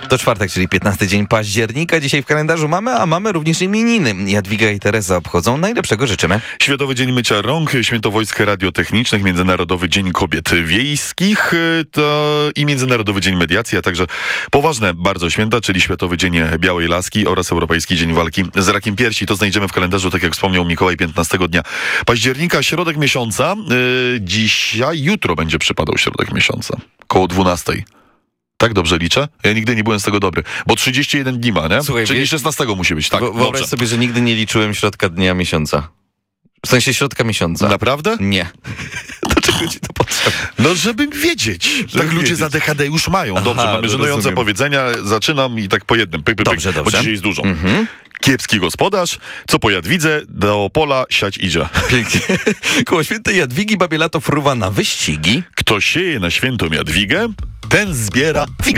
To czwartek, czyli 15 dzień października. Dzisiaj w kalendarzu mamy również imieniny. Jadwiga i Teresa obchodzą. Najlepszego życzymy. Światowy Dzień Mycia Rąk, Święto Wojsk Radiotechnicznych, Międzynarodowy Dzień Kobiet Wiejskich i Międzynarodowy Dzień Mediacji, a także poważne bardzo święta, czyli Światowy Dzień Białej Laski oraz Europejski Dzień Walki z Rakiem Piersi. To znajdziemy w kalendarzu, tak jak wspomniał Mikołaj, 15 dnia października, środek miesiąca. Jutro będzie przypadał środek miesiąca, koło 12. Tak dobrze liczę? Ja nigdy nie byłem z tego dobry. Bo 31 dni ma, nie? Słuchaj, czyli 16 musi być. Tak, wyobraź sobie, że nigdy nie liczyłem środka dnia miesiąca. W sensie środka miesiąca. Naprawdę? Nie. Dlaczego ci to potrzeba? No, żeby wiedzieć. Tak ludzie za DHD już mają. Dobrze, mamy żenujące rozumiem. powiedzenia. Zaczynam i tak po jednym. Pyk, Dobrze. Bo dzisiaj jest dużo. Kiepski gospodarz, co po Jadwidze, do pola siać idzie. Pięknie. Koło świętej Jadwigi babie lato fruwa na wyścigi. Kto sieje na świętą Jadwigę, ten zbiera figę.